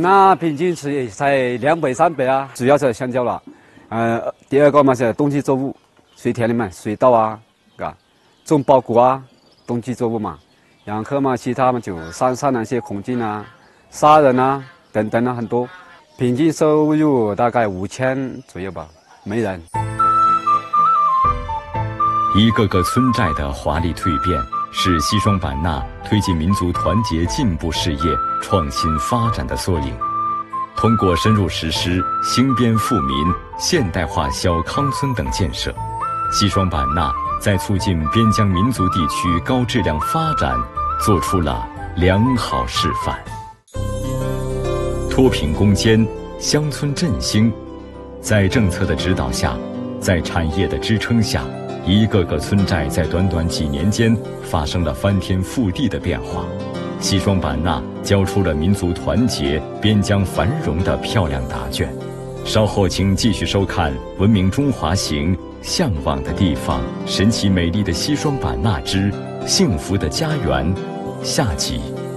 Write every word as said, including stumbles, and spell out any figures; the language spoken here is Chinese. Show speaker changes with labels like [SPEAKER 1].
[SPEAKER 1] 那平均是也才两倍三倍啊，主要是香蕉了。呃，第二个嘛是冬季作物，水田里面水稻啊，嘎，种苞谷啊，冬季作物嘛。养科嘛，其他嘛就山上那些孔径啊、砂仁啊等等啊很多，平均收入大概五千左右吧，每人。
[SPEAKER 2] 一个个村寨的华丽蜕变，是西双版纳推进民族团结进步事业创新发展的缩影。通过深入实施兴边富民、现代化小康村等建设，西双版纳在促进边疆民族地区高质量发展做出了良好示范。脱贫攻坚，乡村振兴，在政策的指导下，在产业的支撑下，一个个村寨在短短几年间发生了翻天覆地的变化。西双版纳交出了民族团结、边疆繁荣的漂亮答卷。稍后请继续收看《文明中华行》，向往的地方，神奇美丽的西双版纳之幸福的家园，下集。